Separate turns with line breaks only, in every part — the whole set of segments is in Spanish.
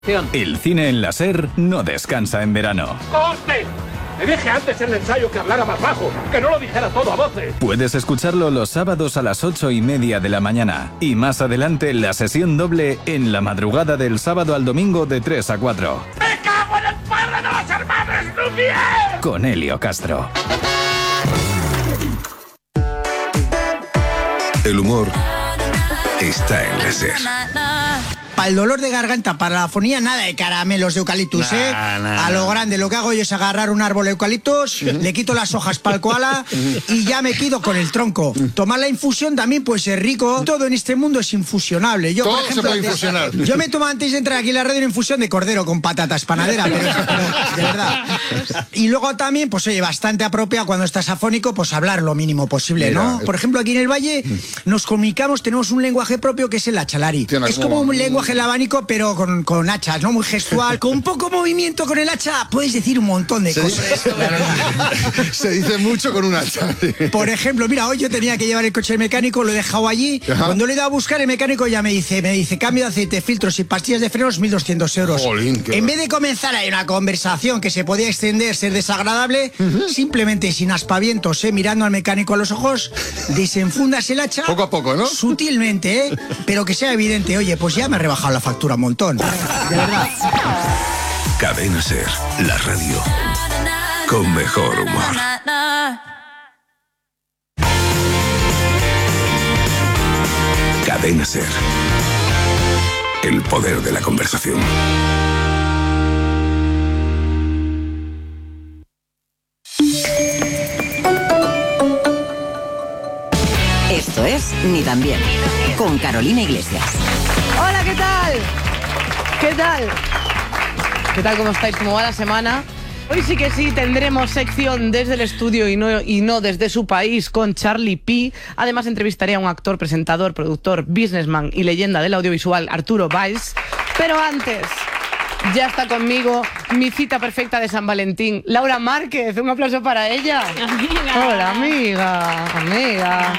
El cine en la SER no descansa en verano.
¡Corte! Te dije antes en el ensayo que hablara más bajo, que no lo dijera todo a voces.
Puedes escucharlo los sábados a las 8:30 de la mañana. Y más adelante la sesión doble en la madrugada del sábado al domingo de 3 a 4.
¡Me cago en el padre de los hermanos Lumière!
Con Helio Castro.
El humor está en la SER.
Para el dolor de garganta, para la afonía, nada de caramelos de eucaliptus, A lo grande, lo que hago yo es agarrar un árbol de eucaliptus, le quito las hojas para el koala y ya me quedo con el tronco. Tomar la infusión también puede ser rico. Todo en este mundo es infusionable. Yo,
todo
por ejemplo,
se puede infusionar.
Yo me tomo antes de entrar aquí en la radio una infusión de cordero con patatas panadera, pero de verdad. Y luego también, pues oye, bastante apropiado cuando estás afónico, pues hablar lo mínimo posible, ¿no? Por ejemplo, aquí en el Valle nos comunicamos, tenemos un lenguaje propio que es el hachalari. Es como un lenguaje el abanico, pero con hachas, ¿no? Muy gestual. Con poco movimiento con el hacha puedes decir un montón de cosas.
Se dice mucho con un hacha.
Por ejemplo, mira, hoy yo tenía que llevar el coche al mecánico, lo he dejado allí. Ajá. Cuando le he ido a buscar, el mecánico ya me dice, cambio de aceite, filtros y pastillas de frenos, 1.200 euros.
Jolín,
en vez de comenzar ahí una conversación que se podía extender, ser desagradable, simplemente sin aspavientos, mirando al mecánico a los ojos, desenfundas el hacha.
Poco a poco, ¿no?
Sutilmente, pero que sea evidente. Oye, pues ya me he rebajado la factura un montón. De verdad.
Cadena SER, la radio con mejor humor. Cadena SER. El poder de la conversación.
Esto es Ni tan bien, con Carolina Iglesias.
Hola, ¿qué tal? ¿Qué tal? ¿Qué tal? ¿Cómo estáis? ¿Cómo va la semana? Hoy sí que sí tendremos sección desde el estudio y no desde su país con Charlie P. Además entrevistaré a un actor, presentador, productor, businessman y leyenda del audiovisual, Arturo Valls. Pero antes, ya está conmigo mi cita perfecta de San Valentín, Laura Márquez. Un aplauso para ella.
Amiga.
Hola, amiga.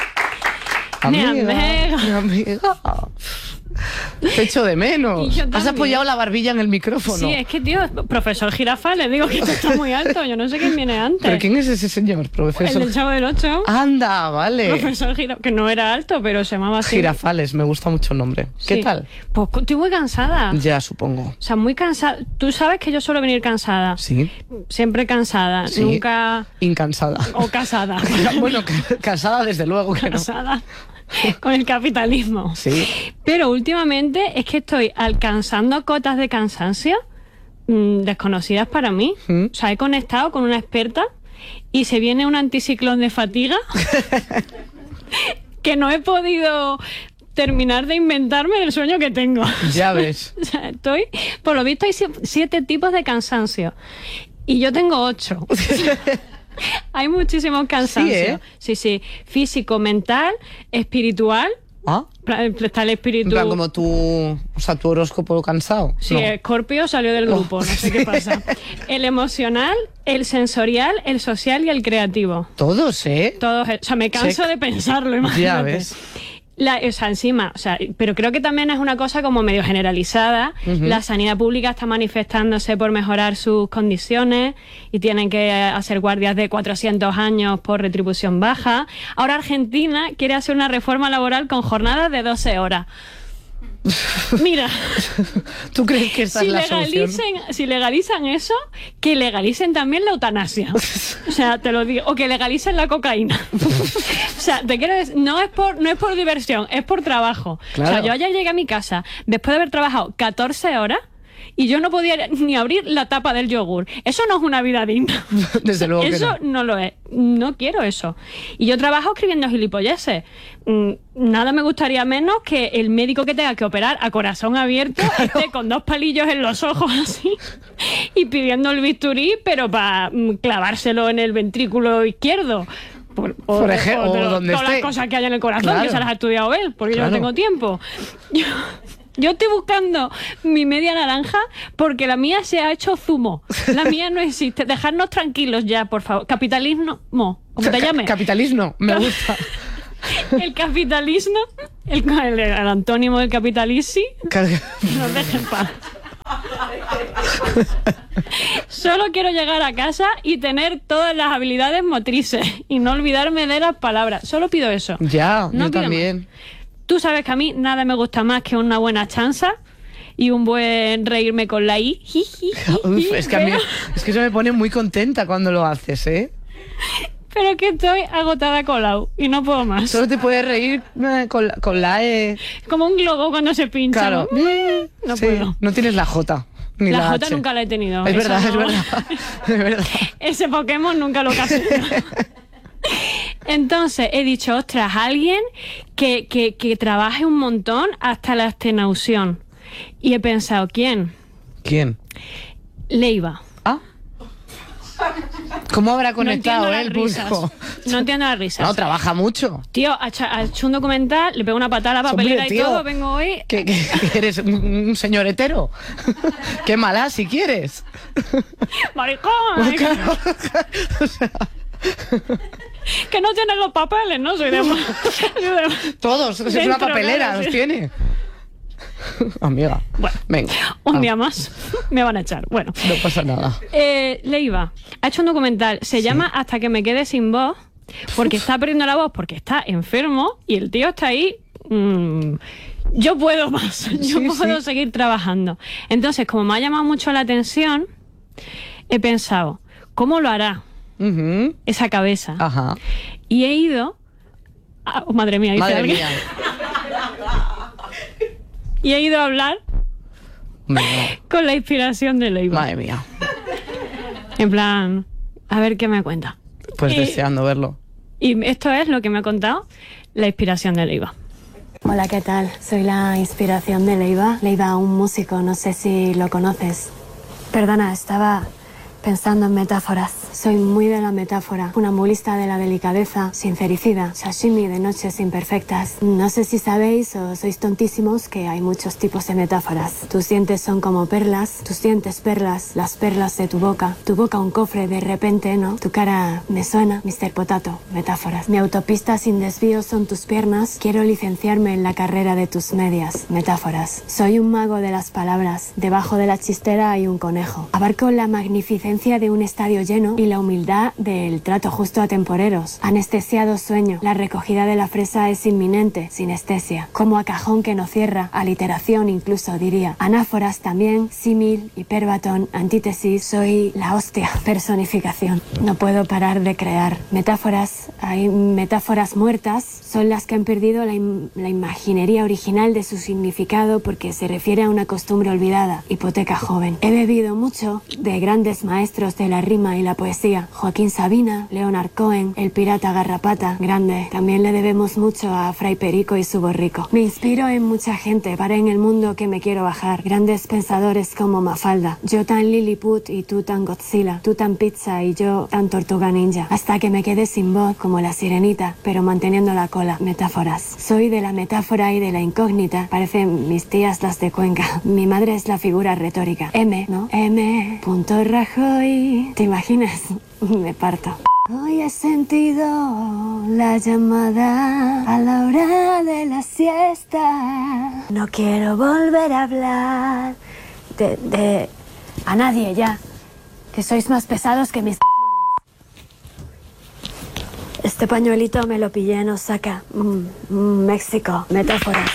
Amiga. Te echo de menos. Has apoyado la barbilla en el micrófono.
Sí, es que, tío, profesor Jirafa, le digo que esto está muy alto. Yo no sé quién viene antes.
¿Pero quién es ese señor, profesor?
El del Chavo del 8.
Anda, vale.
Profesor Jirafa, que no era alto, pero se llamaba así.
Girafales, me gusta mucho el nombre.
Sí.
¿Qué tal?
Pues estoy muy cansada.
Ya, supongo.
O sea, muy cansada. Tú sabes que yo suelo venir cansada.
Sí.
Siempre cansada.
Sí.
Nunca...
Incansada.
O casada.
Bueno, casada desde luego que no.
Casada. Con el capitalismo.
Sí.
Pero últimamente es que estoy alcanzando cotas de cansancio desconocidas para mí. O sea, he conectado con una experta y se viene un anticiclón de fatiga que no he podido terminar de inventarme del sueño que tengo.
Ya ves.
O sea, por lo visto hay 7 tipos de cansancio y yo tengo 8. Hay muchísimos cansancios. Sí. Físico, mental, espiritual.
¿Ah?
Está el espíritu.
En plan, como tu horóscopo cansado.
Sí,
no.
Escorpio salió del grupo, no sé qué pasa. El emocional, el sensorial, el social y el creativo.
Todos,
Todos. O sea, me canso de pensarlo, imagínate.
Ya ves.
Pero creo que también es una cosa como medio generalizada. La sanidad pública está manifestándose por mejorar sus condiciones y tienen que hacer guardias de 400 años por retribución baja. Ahora Argentina quiere hacer una reforma laboral con jornadas de 12 horas. Mira,
¿tú crees que esta es la solución?
Si legalizan eso, que legalicen también la eutanasia. O sea, te lo digo. O que legalicen la cocaína. O sea, te quiero decir, no es por diversión, es por trabajo.
Claro.
O sea, yo ayer llegué a mi casa después de haber trabajado 14 horas y yo no podía ni abrir la tapa del yogur. Eso no es una vida digna.
Desde luego que no.
Eso no lo es. No quiero eso. Y yo trabajo escribiendo gilipolleces. Nada me gustaría menos que el médico que tenga que operar a corazón abierto esté con 2 palillos en los ojos así y pidiendo el bisturí, pero para clavárselo en el ventrículo izquierdo.
Por ejemplo, donde
todas las cosas que hay en el corazón,
claro,
que se las ha estudiado él, porque
claro,
yo no tengo tiempo. Yo estoy buscando mi media naranja porque la mía se ha hecho zumo. La mía no existe. Dejadnos tranquilos ya, por favor. Capitalismo, ¿cómo te llames?
Capitalismo, me gusta.
El capitalismo, el antónimo del capitalisi, nos deja en paz. Solo quiero llegar a casa y tener todas las habilidades motrices y no olvidarme de las palabras. Solo pido eso.
Ya,
no
yo
pido
también.
más. Tú sabes que a mí nada me gusta más que una buena chanza y un buen reírme con la I.
Uf, es que a mí, es que eso me pone muy contenta cuando lo haces, ¿eh?
Pero que estoy agotada con la U y no puedo más.
Solo te puedes reír con la E.
Como un globo cuando se pincha.
Claro.
No
Sí,
puedo.
no tienes la J. Ni
La
la
J
H.
nunca la he tenido.
Es
Eso
verdad,
no.
es verdad. Es verdad.
Ese Pokémon nunca lo casé. Entonces he dicho, ostras, alguien que trabaje un montón hasta la extenuación. Y he pensado, ¿quién?
¿Quién?
Leiva.
Ah. ¿Cómo habrá
No
conectado
entiendo
el
las risas.
pulpo?
No entiendo las risas.
No, trabaja mucho.
Tío, ha hecho un documental, le pego una patada a la papelera
Hombre,
y
tío,
todo, vengo hoy...
Que eres un señor hetero. Qué mala si quieres.
¡Maricón!
Claro. O sea,
Que no tienen los papeles, ¿no? Soy de...
todos, es
Dentro,
una papelera,
claro,
los
sí.
tiene. Amiga,
Bueno,
venga.
un día más me van a echar. Bueno,
No pasa nada.
Leiva ha hecho un documental, se llama Hasta que me quede sin voz, porque está perdiendo la voz, porque está enfermo y el tío está ahí. Yo puedo más, yo puedo seguir trabajando. Entonces, como me ha llamado mucho la atención, he pensado, ¿cómo lo hará
Ujú.
esa cabeza?
Ajá.
Y he ido... oh, madre mía, dice
Madre
alguien.
mía.
Y he ido a hablar
Madre
con la inspiración de Leiva.
mía.
En plan, a ver qué me cuenta.
Pues
Y-
deseando verlo.
Y esto es lo que me ha contado la inspiración de Leiva.
Hola, ¿qué tal? Soy la inspiración de Leiva. Leiva, un músico, no sé si lo conoces. Perdona, estaba pensando en metáforas. Soy muy de la metáfora. Funambulista de la delicadeza, sincericida, sashimi de noches imperfectas. No sé si sabéis o sois tontísimos que hay muchos tipos de metáforas. Tus dientes son como perlas, tus dientes perlas, las perlas de tu boca un cofre de repente, ¿no? Tu cara me suena, Mr. Potato, metáforas. Mi autopista sin desvío son tus piernas, quiero licenciarme en la carrera de tus medias, metáforas. Soy un mago de las palabras, debajo de la chistera hay un conejo. Abarco la magnificencia de un estadio lleno y la humildad del trato justo a temporeros. Anestesiado sueño, la recogida de la fresa es inminente, sinestesia. Como a cajón que no cierra, aliteración incluso diría. Anáforas también, símil, hiperbatón, antítesis, soy la hostia, personificación. No puedo parar de crear. Metáforas, hay metáforas muertas, son las que han perdido la imaginería original de su significado porque se refiere a una costumbre olvidada, hipoteca joven. He bebido mucho de grandes maestros de la rima y la poesía. Joaquín Sabina, Leonard Cohen, el pirata Garrapata, grande. También le debemos mucho a Fray Perico y su borrico. Me inspiro en mucha gente, para en el mundo que me quiero bajar. Grandes pensadores como Mafalda. Yo tan Lilliput y tú tan Godzilla. Tú tan pizza y yo tan tortuga ninja. Hasta que me quede sin voz como la sirenita, pero manteniendo la cola. Metáforas. Soy de la metáfora y de la incógnita. Parecen mis tías las de Cuenca. Mi madre es la figura retórica. M, ¿no? M. Rajoy. ¿Te imaginas? Me parto. Hoy he sentido la llamada a la hora de la siesta. No quiero volver a hablar a nadie ya. Que sois más pesados que mis cojones. Este pañuelito me lo pillé en Osaka, México. Metáforas.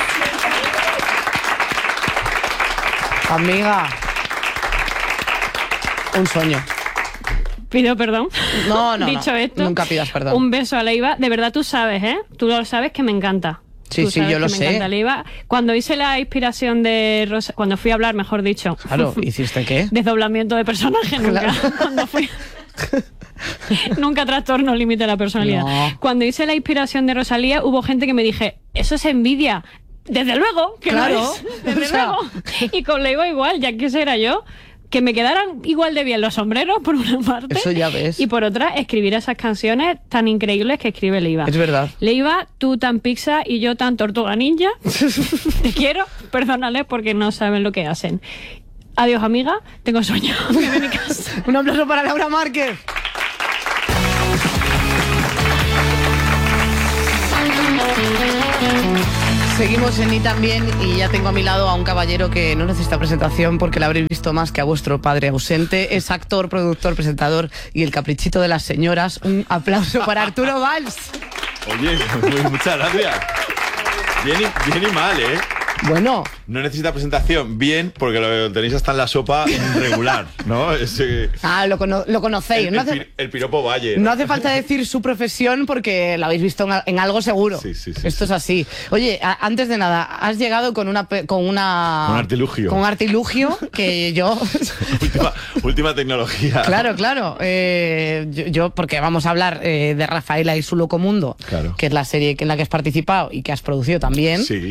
Amiga. Un sueño.
Pido perdón.
No,
Dicho esto,
nunca pidas perdón.
Un beso a Leiva. De verdad tú sabes, ¿eh? Tú lo sabes que me encanta.
Sí,
Tú
sí,
sabes
yo lo
que me
sé.
encanta Leiva. Cuando hice la inspiración de Rosa, cuando fui a hablar, mejor dicho.
Claro, ¿hiciste qué?
Desdoblamiento de personaje nunca.
Claro.
Cuando fui... Nunca trastorno límite de la personalidad.
No.
Cuando hice la inspiración de Rosalía, hubo gente que me dije, eso es envidia. Desde luego, que
Claro.
no es. Desde
O sea.
luego. Y con Leiva igual, ya que será yo. Que me quedaran igual de bien los sombreros, por una parte.
Eso ya ves.
Y por otra, escribir esas canciones tan increíbles que escribe Leiva.
Es verdad.
Leiva, tú tan pizza y yo tan tortuga ninja. Te quiero, perdónale porque no saben lo que hacen. Adiós, amiga. Tengo sueño. Me voy a mi casa.
Un aplauso para Laura Márquez. Seguimos en Ni También y ya tengo a mi lado a un caballero que no necesita presentación porque le habréis visto más que a vuestro padre ausente. Es actor, productor, presentador y el caprichito de las señoras. Un aplauso para Arturo Valls.
Oye, muchas gracias. Bien y mal, ¿eh?
Bueno.
No necesita presentación. Bien, porque lo tenéis hasta en la sopa regular, ¿no?
Lo conocéis.
El piropo Valle.
No hace falta decir su profesión porque la habéis visto en algo seguro.
Sí,
Esto es así. Oye, antes de nada, has llegado con un artilugio. Con un artilugio que yo...
última tecnología.
Claro. Yo, porque vamos a hablar de Rafaela y su Loco Mundo,
claro,
que es la serie en la que has participado y que has producido también.
Sí.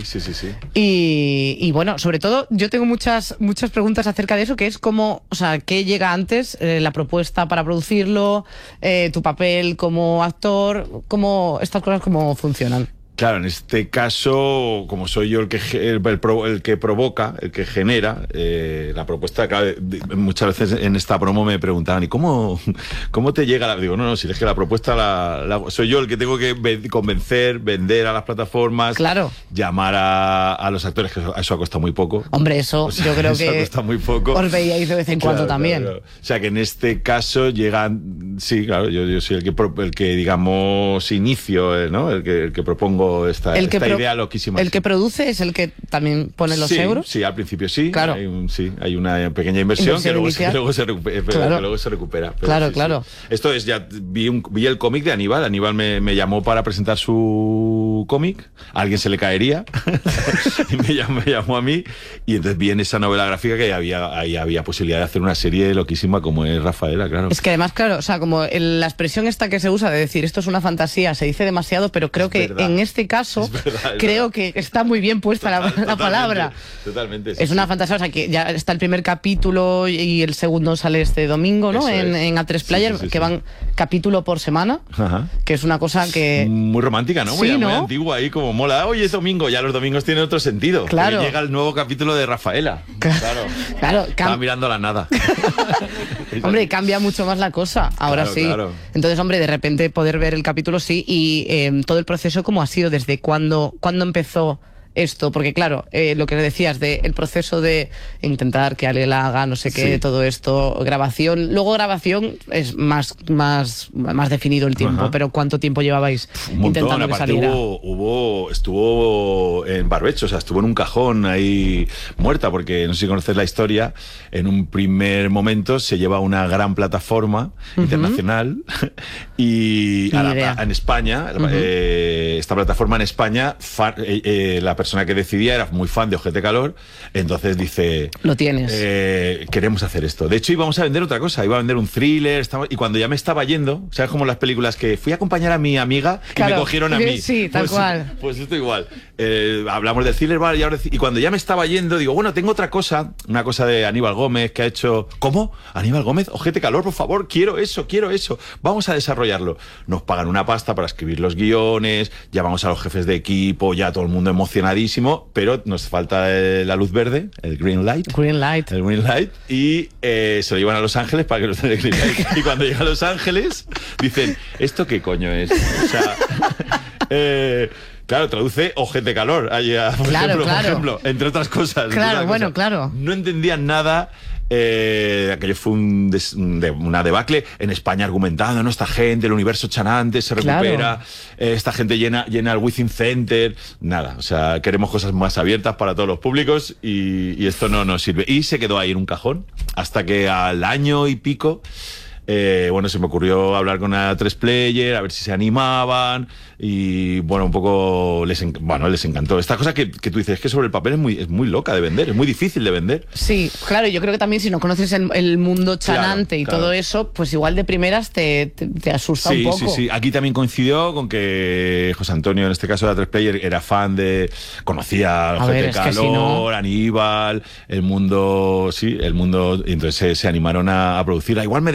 Y bueno, sobre todo, yo tengo muchas preguntas acerca de eso, que es cómo, o sea, qué llega antes, la propuesta para producirlo, tu papel como actor, cómo estas cosas cómo funcionan.
Claro, en este caso, como soy yo el que provoca, el que genera la propuesta, claro, muchas veces en esta promo me preguntaban, ¿y cómo te llega la...? Digo, no, si es que la propuesta soy yo el que tengo que convencer, vender a las plataformas,
claro,
llamar a los actores, que eso ha costado muy poco.
Hombre, eso yo creo que
ha costado muy poco.
Os veíais de vez en cuando también.
Claro. O sea, que en este caso llegan... Sí, claro, yo soy el que digamos, inicio, ¿no? El que propongo esta idea loquísima.
¿El que produce es el que también pone los euros?
Sí, al principio sí.
Claro.
Hay una pequeña inversión que luego se recupera. Pero
Claro.
Esto es, ya vi el cómic de Aníbal. Aníbal me llamó para presentar su cómic. A alguien se le caería. Y me llamó a mí. Y entonces vi en esa novela gráfica que había posibilidad de hacer una serie loquísima como es Rafaela, claro.
Es que además, claro, o sea, como la expresión esta que se usa de decir esto es una fantasía, se dice demasiado, pero creo que en este caso creo que está muy bien puesta la palabra.
Totalmente.
Es una fantasía, o sea, que ya está el primer capítulo y el segundo sale este domingo, ¿no? En A3 Player, que van capítulo por semana. Ajá. Que es una cosa que...
Muy romántica, ¿no? Muy antigua ahí, como mola. Oye, es domingo, ya los domingos tienen otro sentido.
Claro.
Llega el nuevo capítulo de Rafaela. Claro. Estaba mirando la nada.
Hombre, cambia mucho más la cosa. Ahora sí. Claro. Entonces, hombre, de repente poder ver el capítulo sí y todo el proceso, ¿cómo ha sido? ¿Desde cuándo empezó esto? Porque claro, lo que decías de el proceso de intentar que Ale la haga, no sé qué, todo esto, grabación. Luego grabación es más definido el tiempo. Ajá. Pero ¿cuánto tiempo llevabais intentando que saliera?
Estuvo en barbecho, o sea, estuvo en un cajón ahí muerta, porque no sé si conoces la historia. En un primer momento se lleva a una gran plataforma internacional y en España, esta plataforma en España, la persona que decidía era muy fan de Ojete Calor, entonces dice...
Lo tienes.
Queremos hacer esto. De hecho, íbamos a vender otra cosa, iba a vender un thriller, y cuando ya me estaba yendo, ¿sabes? Como las películas que fui a acompañar a mi amiga y me cogieron a mí.
Sí, tal cual.
Pues esto igual. Hablamos del thriller, vale, y cuando ya me estaba yendo, digo, bueno, tengo otra cosa, una cosa de Aníbal Gómez que ha hecho... ¿Cómo? ¿Aníbal Gómez? Ojete Calor, por favor, quiero eso. Vamos a desarrollarlo. Nos pagan una pasta para escribir los guiones, llamamos a los jefes de equipo, ya todo el mundo emocionadísimo, pero nos falta la luz verde, el green light. El green light, y se lo llevan a Los Ángeles para que nos den el green light. Y cuando llega a Los Ángeles, dicen, ¿esto qué coño es? O sea... Claro, traduce Ojete Calor, por ejemplo, entre otras cosas.
Claro.
No entendían nada. Aquello fue una debacle. En España argumentando, ¿no? Esta gente, el universo chanante se recupera, esta gente llena el Within Center. Nada, o sea, queremos cosas más abiertas para todos los públicos y esto no nos sirve. Y se quedó ahí en un cajón hasta que al año y pico se me ocurrió hablar con A3 Player, a ver si se animaban, y bueno, un poco les encantó. Esta cosa que tú dices, es que sobre el papel es muy loca de vender, es muy difícil de vender.
Sí, claro, yo creo que también si no conoces el mundo chanante todo eso, pues igual de primeras te asusta un poco.
Sí. Aquí también coincidió con que José Antonio, en este caso de A3 Player, era fan conocía a Ojete Calor, Aníbal, el mundo, y entonces se animaron a producirla. Igual me despiden,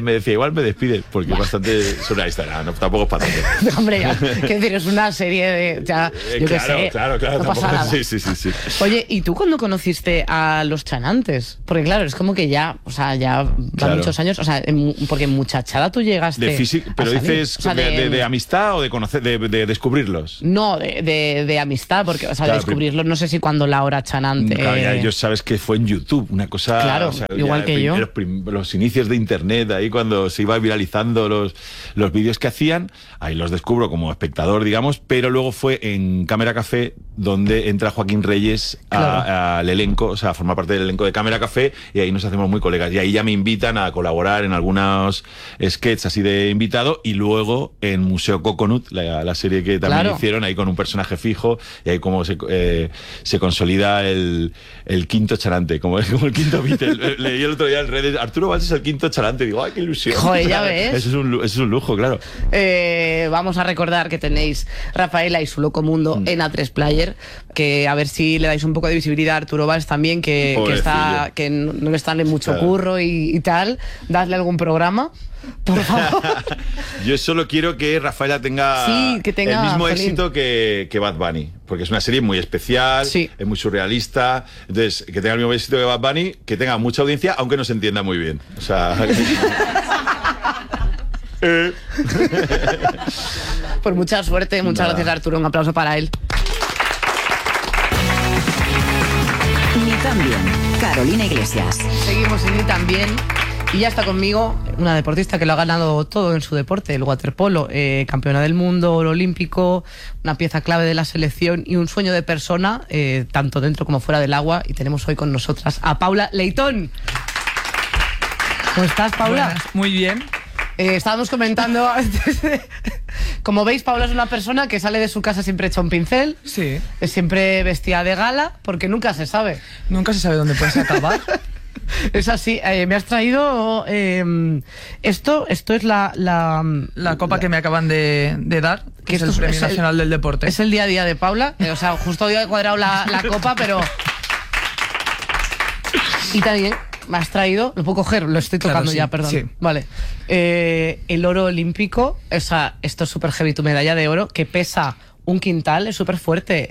me decía, igual me despides, porque es bastante surrealista, no, tampoco es para tanto.
Hombre, ya, quiero decir, es una serie de... Ya, yo qué sé,
claro,
no pasa nada.
Sí.
Oye, ¿y tú cuándo conociste a los chanantes? Porque claro, es como que ya, o sea, ya van muchos años, o sea, porque en muchachada tú llegaste...
De físico, pero dices, o sea, de amistad o de conocer, de descubrirlos.
No, de amistad, porque, o sea,
claro,
de descubrirlos, no sé si cuando Laura Chanante...
Claro, ya, yo sabes que fue en YouTube, una cosa...
Claro,
o sea,
igual que yo.
Los inicios de Internet, ahí cuando se iba viralizando los vídeos que hacían, ahí los descubro como espectador, digamos, pero luego fue en Cámara Café donde entra Joaquín Reyes al elenco, o sea, a formar parte del elenco de Cámara Café, y ahí nos hacemos muy colegas. Y ahí ya me invitan a colaborar en algunos sketches así de invitado, y luego en Museo Coconut, la serie que también hicieron, ahí con un personaje fijo, y ahí como se consolida el quinto charante, como el quinto Beatle. Leí el otro día en redes, Arturo Valls es el quinto charante, digo, ¡ay, qué ilusión!
Joder, ya ves.
Eso es un lujo, claro.
Vamos a recordar que tenéis Rafaela y su loco mundo en A3 Player, que a ver si le dais un poco de visibilidad a Arturo Valls también, que no le están en mucho curro y tal. Dadle algún programa, por favor.
Yo solo quiero que Rafaela tenga el mismo éxito que Bad Bunny, porque es una serie muy especial, es muy surrealista. Entonces, que tenga el mismo éxito que Bad Bunny, que tenga mucha audiencia, aunque no se entienda muy bien. O sea...
Pues mucha suerte, muchas gracias, Arturo. Un aplauso para él.
Ni tan bien, Carolina Iglesias.
Seguimos en Ni tan bien. Y ya está conmigo una deportista que lo ha ganado todo en su deporte, el waterpolo, campeona del mundo, oro olímpico, una pieza clave de la selección y un sueño de persona, tanto dentro como fuera del agua. Y tenemos hoy con nosotras a Paula Leitón. ¿Cómo estás, Paula?
Buenas, muy bien.
Estábamos comentando antes como veis, Paula es una persona que sale de su casa siempre hecha un pincel.
Sí.
Siempre vestida de gala, porque nunca se sabe.
Nunca se sabe dónde puedes acabar.
Es así. Me has traído esto es la
copa que me acaban de dar, que es el Premio Nacional del Deporte.
Es el día a día de Paula. O sea, justo hoy he cuadrado la copa, pero... Y también... me has traído, lo puedo coger, lo estoy tocando ya, perdón. Sí. Vale. El oro olímpico, o sea, esto es súper heavy, tu medalla de oro, que pesa un quintal, es súper fuerte.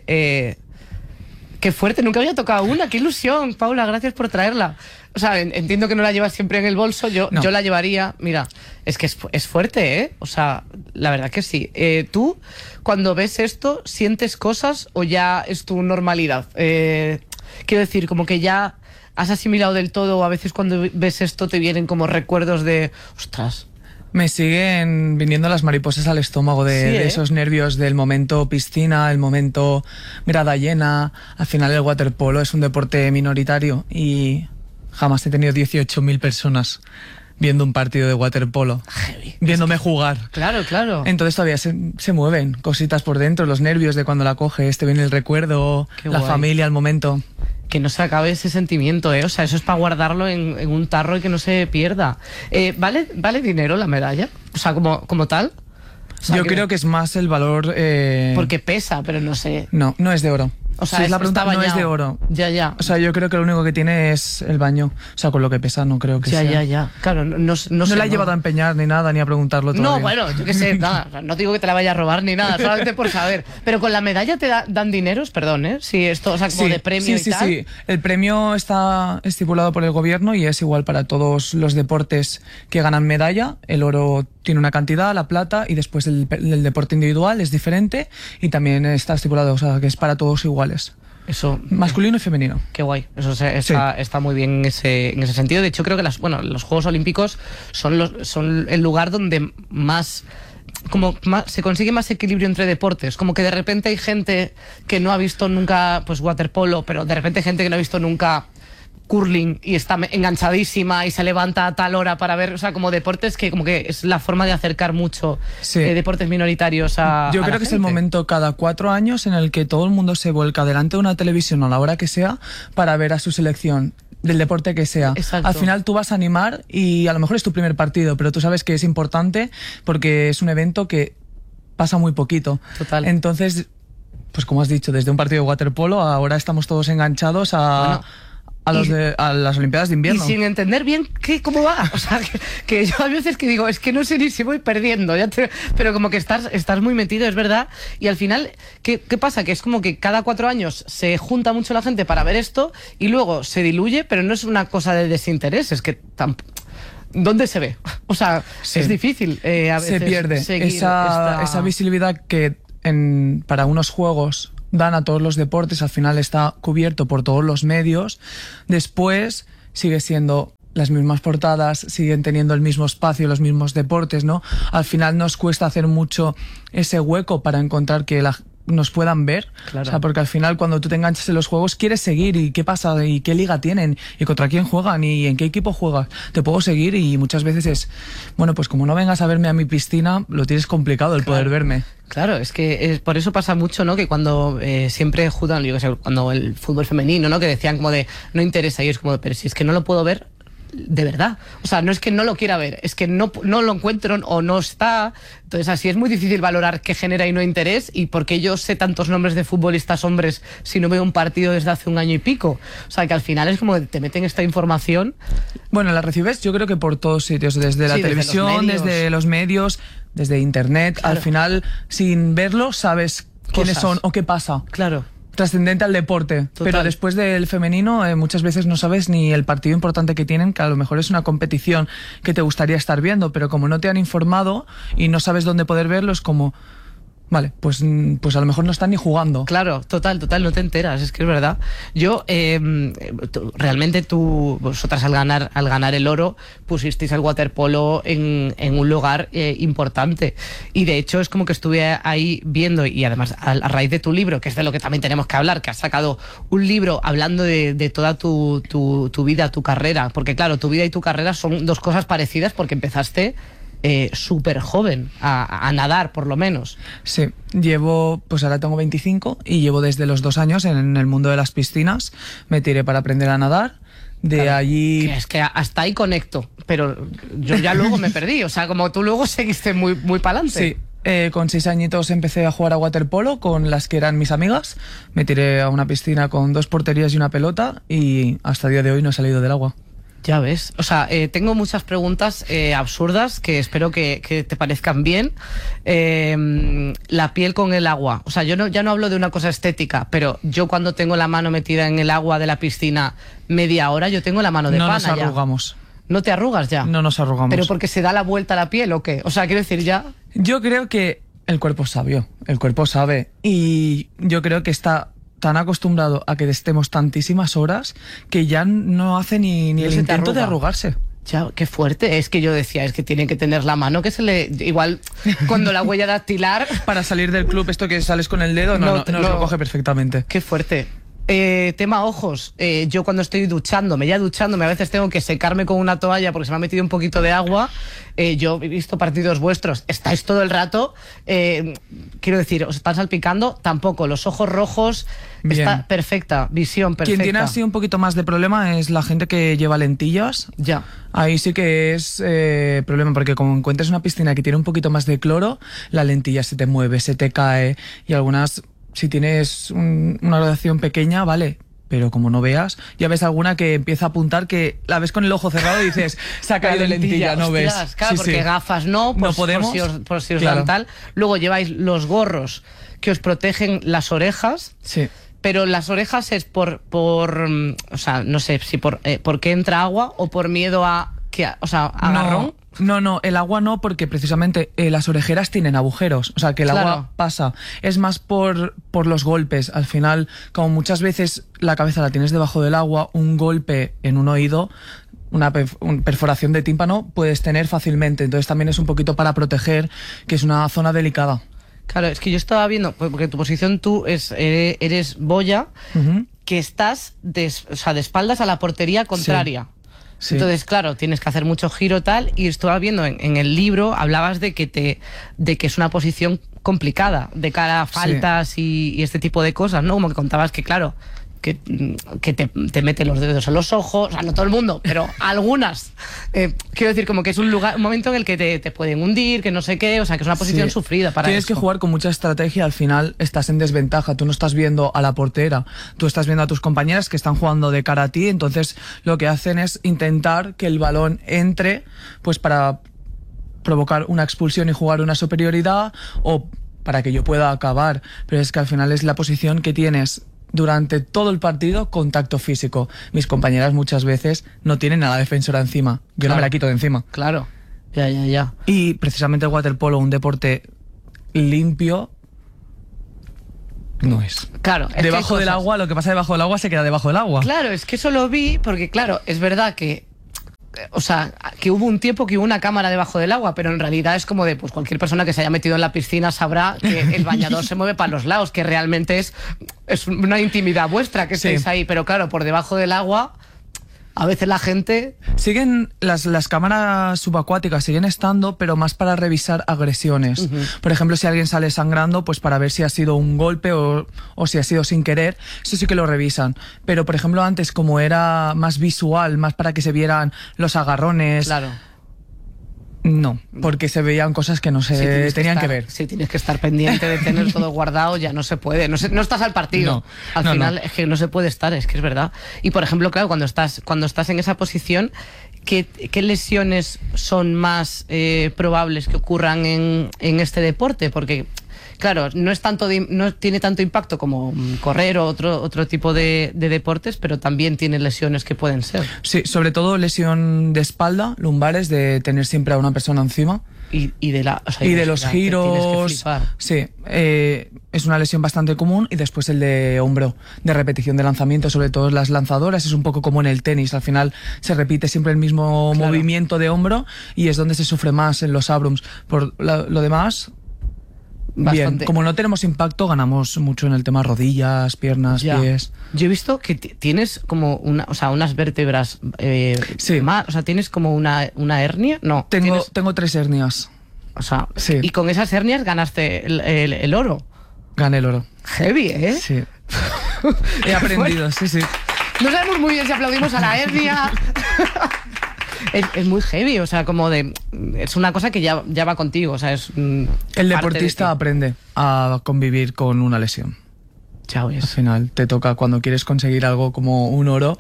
Qué fuerte, nunca había tocado una, qué ilusión, Paula, gracias por traerla. O sea, entiendo que no la llevas siempre en el bolso, yo la llevaría. Mira, es que es fuerte, ¿eh? O sea, la verdad que sí. ¿Tú, cuando ves esto, sientes cosas o ya es tu normalidad? Quiero decir, como que ya... ¿has asimilado del todo o a veces cuando ves esto te vienen como recuerdos de... ostras?
Me siguen viniendo las mariposas al estómago de esos nervios del momento piscina, el momento grada llena. Al final el waterpolo es un deporte minoritario y jamás he tenido 18.000 personas viendo un partido de waterpolo, viéndome jugar.
Claro, claro.
Entonces todavía se mueven cositas por dentro, los nervios de cuando la coges, te viene el recuerdo, la familia, el momento...
Que no se acabe ese sentimiento, ¿eh? O sea, eso es para guardarlo en un tarro y que no se pierda. ¿Vale dinero la medalla? O sea, como tal. O sea,
yo creo que es más el valor...
Porque pesa, pero no sé.
No es de oro. O sea, es la pregunta, no es de oro.
Ya.
O sea, yo creo que lo único que tiene es el baño. O sea, con lo que pesa no creo que sea.
Ya. Claro, no sé,
la he llevado a empeñar ni nada, ni a preguntarlo todavía.
No, bueno, yo qué sé, nada. No digo que te la vaya a robar ni nada, solamente por saber. Pero con la medalla te dan dineros, perdón, ¿eh? Si esto, o sea, como de premio y tal.
Sí. El premio está estipulado por el gobierno y es igual para todos los deportes que ganan medalla. El oro tiene una cantidad, la plata, y después el deporte individual es diferente y también está estipulado, o sea, que es para todos iguales.
Eso,
masculino y femenino.
Qué guay. Eso está muy bien en ese sentido. De hecho, creo que los Juegos Olímpicos son el lugar donde más se consigue más equilibrio entre deportes. Como que de repente hay gente que no ha visto nunca pues waterpolo, pero de repente hay gente que no ha visto nunca curling y está enganchadísima y se levanta a tal hora para ver, o sea, como deportes que como que es la forma de acercar mucho deportes minoritarios a
Yo creo que
gente.
Es el momento cada 4 años en el que todo el mundo se vuelca delante de una televisión a la hora que sea para ver a su selección del deporte que sea.
Exacto.
Al final tú vas a animar y a lo mejor es tu primer partido, pero tú sabes que es importante porque es un evento que pasa muy poquito.
Total.
Entonces, pues como has dicho, desde un partido de waterpolo ahora estamos todos enganchados a a las Olimpiadas de invierno.
Y sin entender bien cómo va. O sea, que yo a veces que digo, es que no sé ni si voy perdiendo, pero como que estás muy metido, es verdad. Y al final, ¿qué pasa? Que es como que cada 4 años se junta mucho la gente para ver esto y luego se diluye, pero no es una cosa de desinterés, es que ¿dónde se ve? O sea, sí. Es difícil a veces
se pierde esa visibilidad que para unos juegos dan a todos los deportes, al final está cubierto por todos los medios. Después sigue siendo las mismas portadas, siguen teniendo el mismo espacio, los mismos deportes, ¿no? Al final nos cuesta hacer mucho ese hueco para encontrar que nos puedan ver, claro. O sea, porque al final cuando tú te enganchas en los juegos quieres seguir y qué pasa y qué liga tienen y contra quién juegan y en qué equipo juegas, te puedo seguir y muchas veces es, bueno, pues como no vengas a verme a mi piscina, lo tienes complicado el poder verme.
Claro, es que por eso pasa mucho, ¿no? Que cuando siempre juegan, yo qué sé, cuando el fútbol femenino, ¿no? Que decían como de, no interesa, y es como, pero si es que no lo puedo ver, de verdad. O sea, no es que no lo quiera ver, es que no lo encuentro o no está. Entonces así es muy difícil valorar qué genera y no interés y por qué yo sé tantos nombres de futbolistas hombres si no veo un partido desde hace 1 año y pico. O sea, que al final es como que te meten esta información.
Bueno, la recibes yo creo que por todos sitios, desde la televisión, desde los medios, desde internet. Claro. Al final, sin verlo, sabes quiénes son o qué pasa.
Claro.
Trascendente al deporte. Total. Pero después del femenino muchas veces no sabes ni el partido importante que tienen, que a lo mejor es una competición que te gustaría estar viendo, pero como no te han informado y no sabes dónde poder verlo, es como... Vale, pues a lo mejor no están ni jugando.
Claro, total, no te enteras, es que es verdad. Yo, realmente vosotras al ganar el oro, pusisteis el waterpolo en un lugar importante. Y de hecho es como que estuve ahí viendo, y además a raíz de tu libro, que es de lo que también tenemos que hablar, que has sacado un libro hablando de toda tu vida, tu carrera. Porque claro, tu vida y tu carrera son 2 cosas parecidas porque empezaste... súper joven a nadar, por lo menos.
Sí, pues ahora tengo 25 y llevo desde los 2 años en el mundo de las piscinas. Me tiré para aprender a nadar. Allí...
Es que hasta ahí conecto, pero yo ya luego me perdí. O sea, como tú luego seguiste muy para adelante.
Sí. Con 6 añitos empecé a jugar a waterpolo con las que eran mis amigas. Me tiré a una piscina con 2 porterías y una pelota y hasta el día de hoy no he salido del agua.
Ya ves, o sea, tengo muchas preguntas absurdas que espero que te parezcan bien. La piel con el agua, o sea, yo ya no hablo de una cosa estética, pero yo cuando tengo la mano metida en el agua de la piscina media hora, yo tengo la mano de pana.
No nos arrugamos.
¿No te arrugas ya?
No nos arrugamos.
¿Pero porque se da la vuelta a la piel o qué? O sea, quiero decir ya...
Yo creo que el cuerpo es sabio, el cuerpo sabe, y yo creo que está... tan acostumbrado a que estemos tantísimas horas que ya no hace ni el intento de arrugarse.
Ya, qué fuerte. Es que yo decía, es que tiene que tener la mano que se le... Igual cuando la huella dactilar...
Para salir del club, esto que sales con el dedo, no lo coge perfectamente.
Qué fuerte. Tema ojos. Yo cuando estoy duchándome a veces tengo que secarme con una toalla porque se me ha metido un poquito de agua. Yo he visto partidos vuestros, estáis todo el rato, quiero decir, os están salpicando, tampoco, los ojos rojos, bien. Está perfecta, visión perfecta.
Quien tiene así un poquito más de problema es la gente que lleva lentillas.
Ya.
Ahí sí que es problema, porque como encuentres una piscina que tiene un poquito más de cloro, la lentilla se te mueve, se te cae, y algunas... Si tienes una graduación pequeña, vale, pero como no veas, ya ves alguna que empieza a apuntar que la ves con el ojo cerrado y dices, se ha caído lentilla, no ves.
Claro, sí, porque gafas no podemos, por si os dan tal. Luego lleváis los gorros que os protegen las orejas.
Sí.
Pero las orejas es por o sea, no sé si por qué entra agua o por miedo a agarrón.
No, el agua no, porque precisamente las orejeras tienen agujeros, o sea que el agua pasa. Es más por los golpes. Al final, como muchas veces la cabeza la tienes debajo del agua, un golpe en un oído, una perforación de tímpano puedes tener fácilmente. Entonces también es un poquito para proteger, que es una zona delicada.
Claro, es que yo estaba viendo, porque tu posición tú eres boya, que estás de espaldas a la portería contraria. Sí. Sí. Entonces, claro, tienes que hacer mucho giro tal, y estaba viendo en el libro, hablabas de que es una posición complicada de cara a faltas y este tipo de cosas, ¿no? Como que contabas que, claro, que te meten los dedos en los ojos, o sea, no todo el mundo, pero algunas quiero decir, como que es un momento en el que te pueden hundir, que no sé qué, o sea, que es una posición sufrida para
Tienes que jugar con mucha estrategia, al final estás en desventaja, tú no estás viendo a la portera, tú estás viendo a tus compañeras que están jugando de cara a ti, entonces lo que hacen es intentar que el balón entre, pues para provocar una expulsión y jugar una superioridad, o para que yo pueda acabar, pero es que al final es la posición que tienes durante todo el partido, contacto físico. Mis compañeras muchas veces no tienen a la defensora encima, yo no me la quito de encima.
Claro, ya.
Y precisamente el waterpolo, un deporte limpio, no es.
Claro, es
debajo del agua, lo que pasa debajo del agua se queda debajo del agua.
Claro, es que eso lo vi porque, claro, es verdad que, o sea, que hubo un tiempo que hubo una cámara debajo del agua, pero en realidad es como de, pues cualquier persona que se haya metido en la piscina sabrá que el bañador se mueve para los lados, que realmente es una intimidad vuestra que estéis ahí, pero claro, por debajo del agua, a veces la gente...
Siguen las cámaras subacuáticas, siguen estando, pero más para revisar agresiones. Por ejemplo, si alguien sale sangrando, pues para ver si ha sido un golpe o si ha sido sin querer, eso sí que lo revisan. Pero, por ejemplo, antes, como era más visual, más para que se vieran los agarrones...
Claro.
No, porque se veían cosas que no se tenían que ver.
Si tienes que estar pendiente de tener todo guardado, ya no se puede. No estás al partido. Al final es que no se puede estar, es que es verdad. Y por ejemplo, claro, cuando estás en esa posición, ¿qué lesiones son más probables que ocurran en este deporte? Porque claro, no tiene tanto impacto como correr o otro tipo de deportes, pero también tiene lesiones que pueden ser.
Sí, sobre todo lesión de espalda, lumbares, de tener siempre a una persona encima.
Y de
los giros. Sí, es una lesión bastante común. Y después el de hombro, de repetición de lanzamiento, sobre todo las lanzadoras, es un poco como en el tenis. Al final se repite siempre el mismo movimiento de hombro y es donde se sufre más en los abrums. Por lo demás... Bastante. Bien, como no tenemos impacto, ganamos mucho en el tema rodillas, piernas, pies.
Yo he visto que tienes como unas vértebras más, o sea, tienes como una hernia, no.
Tengo 3 hernias.
O sea, y con esas hernias ganaste el oro.
Gané el oro.
Heavy, ¿eh?
Sí. He aprendido, sí.
No sabemos muy bien si aplaudimos a la hernia. Es muy heavy, o sea, como de... Es una cosa que ya va contigo, o sea, es...
El deportista aprende a convivir con una lesión.
Ya ves.
Al final te toca, cuando quieres conseguir algo como un oro,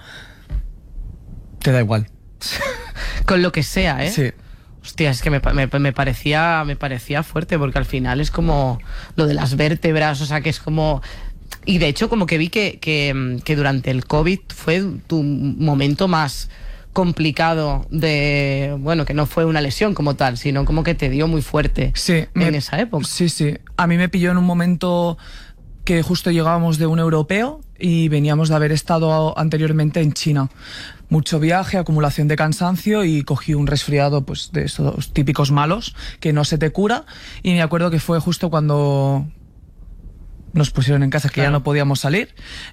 te da igual.
Con lo que sea, ¿eh?
Sí.
Hostia, es que me parecía fuerte, porque al final es como lo de las vértebras, o sea, que es como... Y de hecho, como que vi que durante el COVID fue tu momento más... complicado que no fue una lesión como tal, sino como que te dio muy fuerte en esa época.
Sí. A mí me pilló en un momento que justo llegábamos de un europeo y veníamos de haber estado anteriormente en China. Mucho viaje, acumulación de cansancio y cogí un resfriado, pues de esos típicos malos que no se te cura, y me acuerdo que fue justo cuando nos pusieron en casa, que ya no podíamos salir,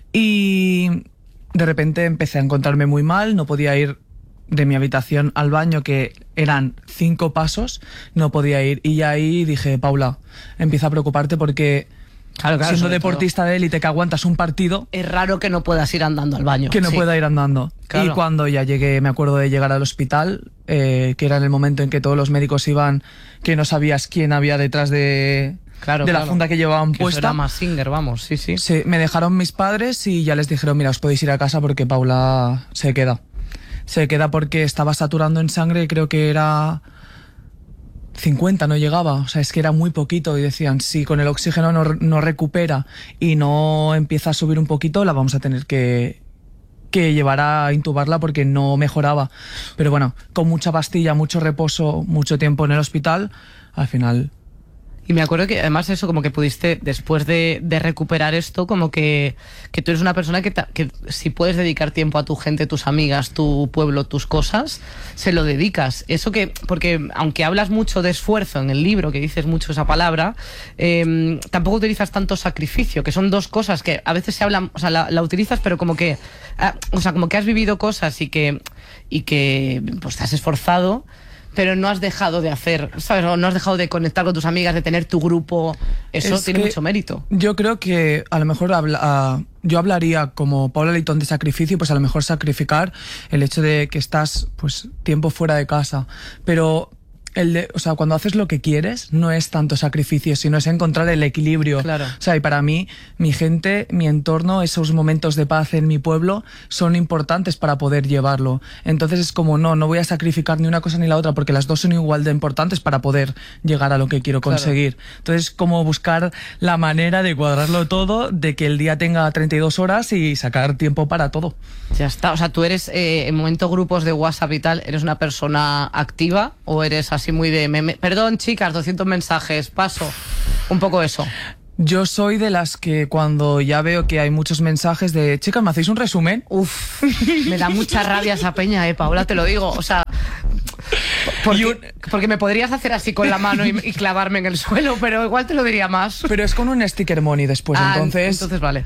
y de repente empecé a encontrarme muy mal, no podía ir de mi habitación al baño, que eran 5 pasos, no podía ir. Y ya ahí dije, Paula, empieza a preocuparte porque siendo deportista de élite que aguantas un partido...
Es raro que no puedas ir andando al baño.
Que no pueda ir andando. Claro. Y cuando ya llegué, me acuerdo de llegar al hospital, que era en el momento en que todos los médicos iban, que no sabías quién había detrás de la funda que llevaban puesta.
Eso era Mazinger, vamos, sí.
Sí, me dejaron mis padres y ya les dijeron, mira, os podéis ir a casa porque Paula se queda. Se queda porque estaba saturando en sangre, creo que era 50, no llegaba, o sea, es que era muy poquito, y decían, si con el oxígeno no recupera y no empieza a subir un poquito, la vamos a tener que llevar a intubarla porque no mejoraba. Pero bueno, con mucha pastilla, mucho reposo, mucho tiempo en el hospital, al final...
Y me acuerdo que además eso, como que pudiste, después de recuperar esto, como que tú eres una persona que si puedes dedicar tiempo a tu gente, tus amigas, tu pueblo, tus cosas, se lo dedicas. Eso que, porque aunque hablas mucho de esfuerzo en el libro, que dices mucho esa palabra, tampoco utilizas tanto sacrificio, que son dos cosas que a veces se hablan, o sea, la utilizas, pero como que, como que has vivido cosas y que pues te has esforzado, pero no has dejado de hacer, ¿sabes? O no has dejado de conectar con tus amigas, de tener tu grupo. Eso tiene mucho mérito.
Yo creo que a lo mejor yo hablaría como Paula Leitón de sacrificio, pues a lo mejor sacrificar el hecho de que estás pues tiempo fuera de casa, pero o sea, cuando haces lo que quieres no es tanto sacrificio, sino es encontrar el equilibrio.
Claro.
O sea, y para mí, mi gente, mi entorno, esos momentos de paz en mi pueblo son importantes para poder llevarlo. Entonces es como, no voy a sacrificar ni una cosa ni la otra, porque las dos son igual de importantes para poder llegar a lo que quiero conseguir. Claro. Entonces, como buscar la manera de cuadrarlo todo, de que el día tenga 32 horas y sacar tiempo para todo.
Ya está. O sea, tú eres, en momento grupos de WhatsApp y tal, ¿eres una persona activa o eres así muy de meme? Perdón, chicas, 200 mensajes, paso. Un poco eso.
Yo soy de las que cuando ya veo que hay muchos mensajes de chicas, ¿me hacéis un resumen?
Uf, me da mucha rabia esa peña, Paula, te lo digo. O sea, porque me podrías hacer así con la mano y clavarme en el suelo, pero igual te lo diría más.
Pero es con un sticker money después, entonces
vale.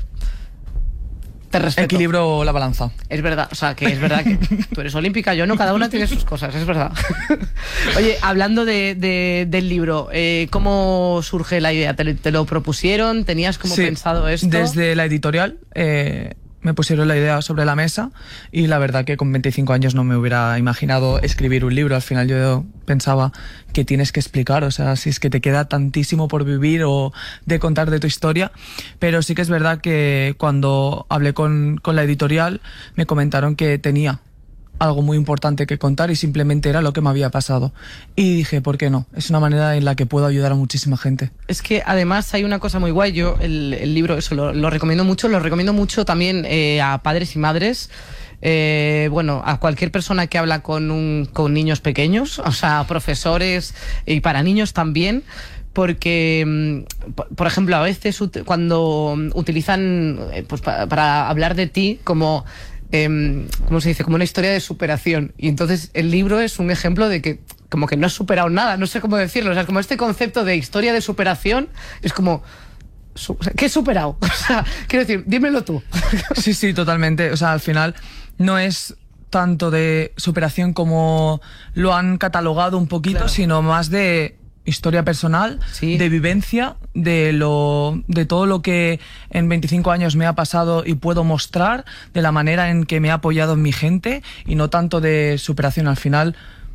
Te respeto.
Equilibro la balanza.
Es verdad, o sea, que es verdad que tú eres olímpica, yo no, cada una tiene sus cosas, es verdad. Oye, hablando del libro, ¿cómo surge la idea? ¿Te lo propusieron? ¿Tenías como pensado esto?
Desde la editorial me pusieron la idea sobre la mesa y la verdad que con 25 años no me hubiera imaginado escribir un libro. Al final yo pensaba que tienes que explicar, o sea, si es que te queda tantísimo por vivir o de contar de tu historia. Pero sí que es verdad que cuando hablé con la editorial me comentaron que tenía algo muy importante que contar y simplemente era lo que me había pasado. Y dije, ¿por qué no? Es una manera en la que puedo ayudar a muchísima gente.
Es que además hay una cosa muy guay. Yo el libro, eso lo recomiendo mucho también a padres y madres. Bueno, a cualquier persona que habla con niños pequeños, o sea, profesores y para niños también. Porque, por ejemplo, a veces cuando utilizan pues, para hablar de ti como... ¿cómo se dice? Como una historia de superación. Y entonces el libro es un ejemplo de que como que no has superado nada, no sé cómo decirlo. O sea, como este concepto de historia de superación es como... ¿Qué he superado? O sea, quiero decir, dímelo tú.
Sí, totalmente. O sea, al final no es tanto de superación como lo han catalogado un poquito, claro, sino más de... historia personal, de vivencia, de todo lo que en 25 años me ha pasado y puedo mostrar, de la manera en que me ha apoyado mi gente y no tanto de superación. Al final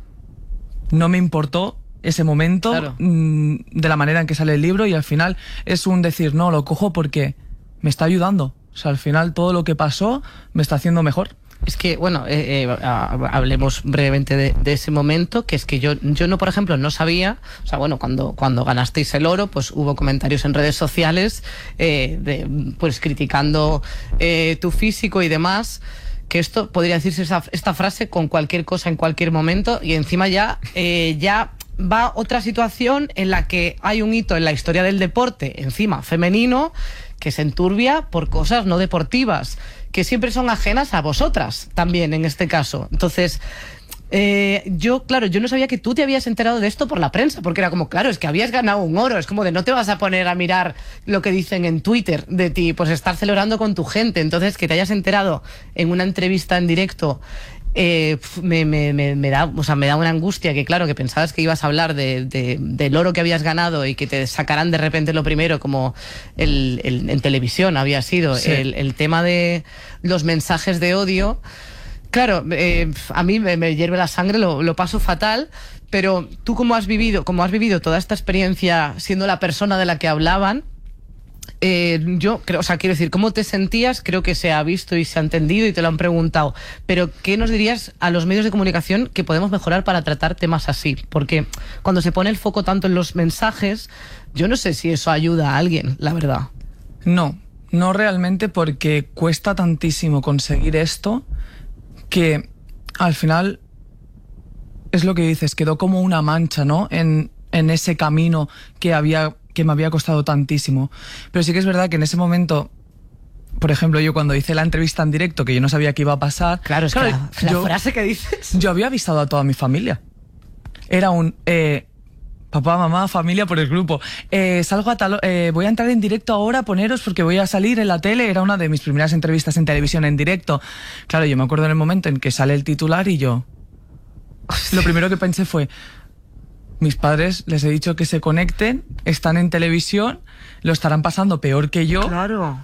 no me importó ese momento, claro, de la manera en que sale el libro, y al final es un decir, no, lo cojo porque me está ayudando. O sea, al final todo lo que pasó me está haciendo mejor.
Es que, bueno, hablemos brevemente de ese momento, que es que yo no, por ejemplo, no sabía, o sea, bueno, cuando ganasteis el oro, pues hubo comentarios en redes sociales, pues criticando tu físico y demás, que esto podría decirse esta frase con cualquier cosa en cualquier momento, y encima ya va otra situación en la que hay un hito en la historia del deporte, encima femenino, que se enturbia por cosas no deportivas, que siempre son ajenas a vosotras también en este caso. Entonces, yo no sabía que tú te habías enterado de esto por la prensa, porque era como, claro, es que habías ganado un oro, es como de no te vas a poner a mirar lo que dicen en Twitter de ti, pues estar celebrando con tu gente. Entonces, que te hayas enterado en una entrevista en directo, me da una angustia, que claro, que pensabas que ibas a hablar del oro que habías ganado y que te sacarán de repente lo primero, como en televisión había sido, sí, el tema de los mensajes de odio. Claro, a mí me hierve la sangre, lo paso fatal, pero tú cómo has vivido toda esta experiencia siendo la persona de la que hablaban. Yo creo, o sea, quiero decir, ¿cómo te sentías? Creo que se ha visto y se ha entendido y te lo han preguntado, pero ¿qué nos dirías a los medios de comunicación que podemos mejorar para tratar temas así? Porque cuando se pone el foco tanto en los mensajes, yo no sé si eso ayuda a alguien, la verdad.
No realmente, porque cuesta tantísimo conseguir esto que al final es lo que dices, quedó como una mancha, ¿no? En ese camino que me había costado tantísimo. Pero sí que es verdad que en ese momento, por ejemplo, yo cuando hice la entrevista en directo, que yo no sabía qué iba a pasar...
Claro, es que la frase que dices...
Yo había avisado a toda mi familia. Era un... papá, mamá, familia por el grupo. Salgo voy a entrar en directo ahora, poneros porque voy a salir en la tele. Era una de mis primeras entrevistas en televisión en directo. Claro, yo me acuerdo en el momento en que sale el titular y yo... Lo primero que pensé fue... Mis padres, les he dicho que se conecten, están en televisión, lo estarán pasando peor que yo.
Claro.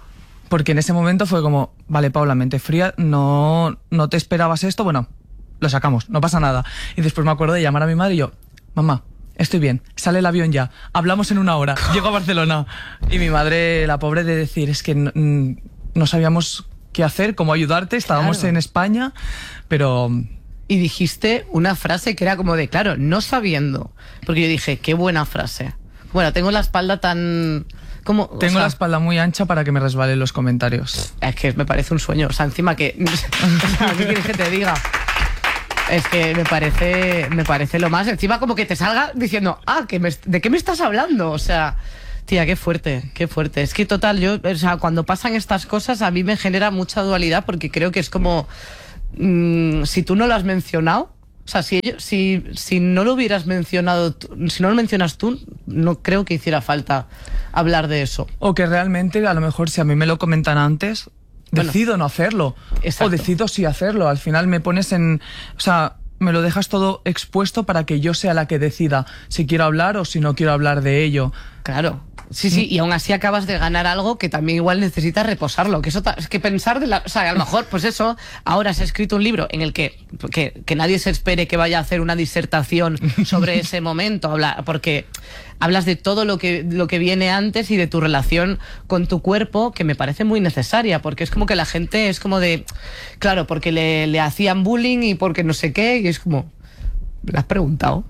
Porque en ese momento fue como, vale, Paula, mente fría, no te esperabas esto, bueno, lo sacamos, no pasa nada. Y después me acuerdo de llamar a mi madre y yo, mamá, estoy bien, sale el avión ya, hablamos en 1 hora, llego a Barcelona. Y mi madre, la pobre, de decir, es que no sabíamos qué hacer, cómo ayudarte, estábamos en España, pero...
Y dijiste una frase que era como de, claro, no sabiendo, porque yo dije, qué buena frase. Bueno, tengo la espalda tan...
Tengo la espalda muy ancha para que me resbalen los comentarios.
Es que me parece un sueño, o sea, encima que... ¿Qué quieres que te diga? Es que me parece lo más. Encima como que te salga diciendo, ¿de qué me estás hablando? O sea, tía, qué fuerte, qué fuerte. Es que total, o sea, cuando pasan estas cosas a mí me genera mucha dualidad porque creo que es como, si tú no lo has mencionado, o sea, si no lo hubieras mencionado, si no lo mencionas tú, no creo que hiciera falta hablar de eso.
O que realmente, a lo mejor, si a mí me lo comentan antes... Decido no hacerlo. Exacto. O decido sí hacerlo. Al final me pones en... O sea, me lo dejas todo expuesto para que yo sea la que decida si quiero hablar o si no quiero hablar de ello.
Claro. Sí, y aún así acabas de ganar algo que también igual necesitas reposarlo. Que eso es que pensar o sea, a lo mejor, pues eso, ahora se ha escrito un libro en el que nadie se espere que vaya a hacer una disertación sobre ese momento, porque hablas de todo lo que viene antes y de tu relación con tu cuerpo, que me parece muy necesaria, porque es como que la gente es como de, claro, porque le hacían bullying y porque no sé qué, y es como, ¿le has preguntado?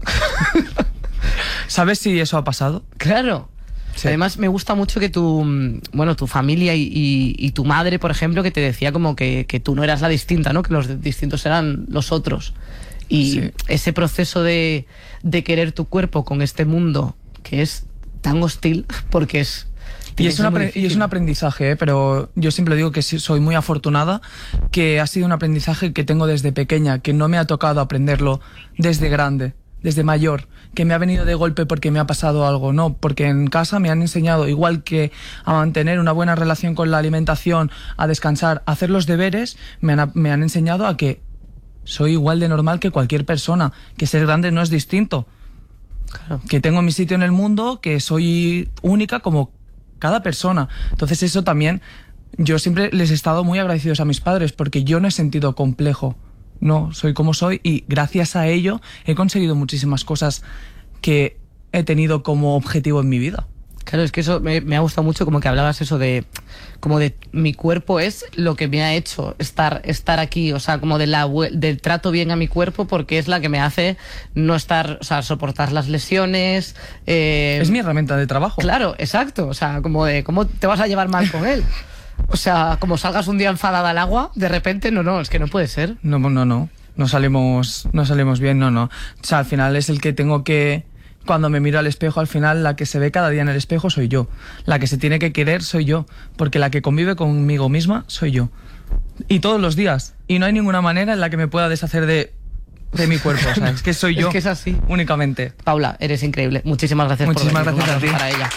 ¿Sabes si eso ha pasado?
Claro. Sí. Además me gusta mucho que tu familia y tu madre, por ejemplo, que te decía como que tú no eras la distinta, ¿no? Que los distintos eran los otros. Y ese proceso de querer tu cuerpo con este mundo que es tan hostil, porque es...
Y es un aprendizaje, pero yo siempre digo que soy muy afortunada, que ha sido un aprendizaje que tengo desde pequeña, que no me ha tocado aprenderlo desde grande, desde mayor, que me ha venido de golpe porque me ha pasado algo, no, porque en casa me han enseñado, igual que a mantener una buena relación con la alimentación, a descansar, a hacer los deberes, me han enseñado a que soy igual de normal que cualquier persona, que ser grande no es distinto, claro. Que tengo mi sitio en el mundo, que soy única como cada persona. Entonces eso también, yo siempre les he estado muy agradecidos a mis padres porque yo no he sentido complejo. No, soy como soy y gracias a ello he conseguido muchísimas cosas que he tenido como objetivo en mi vida.
Claro, es que eso me ha gustado mucho, como que hablabas eso de mi cuerpo es lo que me ha hecho estar aquí, o sea, como del trato bien a mi cuerpo porque es la que me hace no estar, o sea, soportar las lesiones.
Es mi herramienta de trabajo.
Claro, exacto, o sea, como de cómo te vas a llevar mal con él. O sea, como salgas un día enfadada al agua, de repente, no, es que no puede ser.
No salimos bien, no. O sea, al final es el que tengo que... Cuando me miro al espejo, al final la que se ve cada día en el espejo soy yo. La que se tiene que querer soy yo, porque la que convive conmigo misma soy yo. Y todos los días. Y no hay ninguna manera en la que me pueda deshacer de mi cuerpo. O sea, es que soy yo.
Es que es así.
Únicamente.
Paula, eres increíble. Muchísimas gracias por venir.
Muchísimas gracias a ti.
Para ella.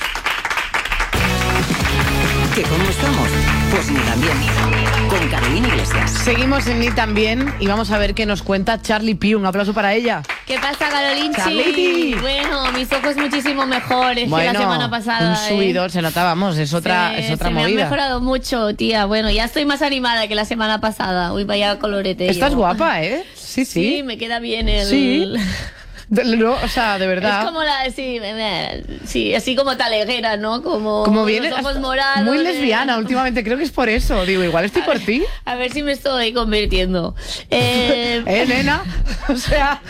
¿Que cómo estamos? Pues ni tan bien. Con Carolina Iglesias.
Seguimos en Ni Tan Bien y vamos a ver qué nos cuenta Charlie P. Un aplauso para ella.
¿Qué pasa, Carolinchi?
Charlie.
Bueno, mis ojos muchísimo mejores que la semana pasada.
Un subidor, se nota, vamos, es otra
se
movida.
Me ha mejorado mucho, tía. Bueno, ya estoy más animada que la semana pasada. Uy, vaya colorete.
Estás guapa, ¿eh? Sí.
Sí, me queda bien el...
Sí. No, o sea, de verdad.
Es como sí, así como taleguera, ¿no? Como
viene,
los ojos morados.
Muy lesbiana últimamente, creo que es por eso. Digo, igual estoy por ti.
A ver si me estoy convirtiendo.
Nena? O sea...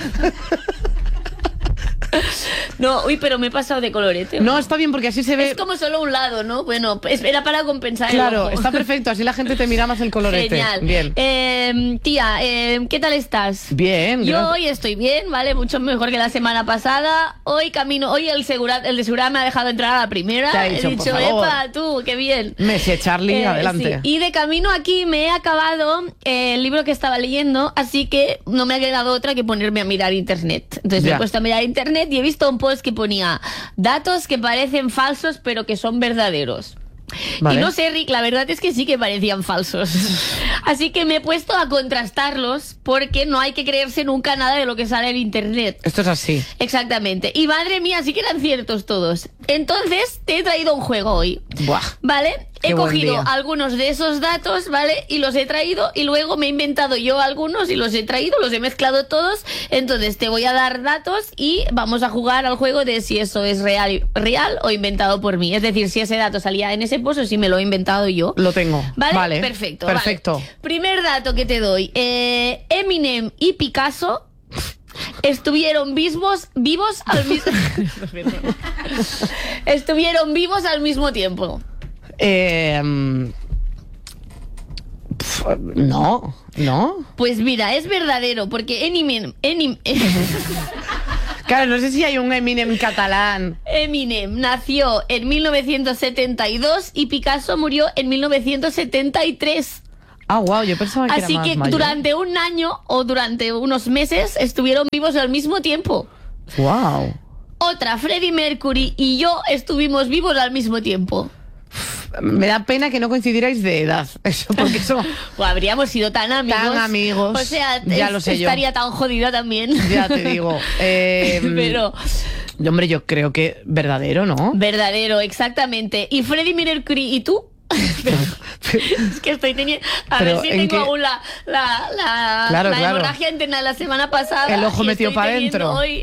No, pero me he pasado de colorete.
No, está bien porque así se ve.
Es como solo un lado, ¿no? Bueno, era para compensar.
Claro,
el ojo.
está perfecto, así la gente te mira más el colorete.
Genial.
Bien.
Tía, ¿qué tal estás?
Bien.
Yo hoy estoy bien, ¿vale? Mucho mejor que la semana pasada. Hoy el de seguridad me ha dejado entrar a la primera.
Te ha dicho,
he dicho, epa, tú, qué bien.
Messi, Charlie, adelante.
Sí. Y de camino aquí me he acabado el libro que estaba leyendo, así que no me ha quedado otra que ponerme a mirar internet. Entonces me he puesto a mirar internet y he visto un post que ponía datos que parecen falsos pero que son verdaderos. Vale. Y no sé, Rick, la verdad es que sí que parecían falsos. Así que me he puesto a contrastarlos porque no hay que creerse nunca nada de lo que sale en internet.
Esto es así.
Exactamente. Y madre mía, sí que eran ciertos todos. Entonces te he traído un juego hoy.
Buah.
¿Vale? He cogido algunos de esos datos, ¿vale? Y los he traído y luego me he inventado yo algunos y los he traído, los he mezclado todos. Entonces te voy a dar datos y vamos a jugar al juego de si eso es real o inventado por mí. Es decir, si ese dato salía en ese post o si me lo he inventado yo.
Lo tengo.
¿Vale? Perfecto. Vale. Primer dato que te doy. Eminem y Picasso estuvieron vivos al mismo estuvieron vivos al mismo tiempo.
No.
Pues mira, es verdadero, porque Eminem
Claro, no sé si hay un Eminem catalán.
Eminem nació en 1972 y Picasso murió en 1973.
Ah, wow, yo pensaba que
Así
era más
que
mayor.
durante un año o durante unos meses estuvieron vivos al mismo tiempo.
Wow.
Otra, Freddie Mercury y yo estuvimos vivos al mismo tiempo.
Me da pena que no coincidierais de edad. Eso, porque eso.
Pues habríamos sido tan amigos. O sea,
ya lo sé
estaría tan jodida también.
Ya te digo.
Pero.
Hombre, yo creo que verdadero, ¿no?
Verdadero, exactamente. ¿Y Freddie Mercury y tú? Es que estoy teniendo. A ver si tengo aún la hemorragia interna de la semana pasada.
El ojo metido para adentro.
Hoy,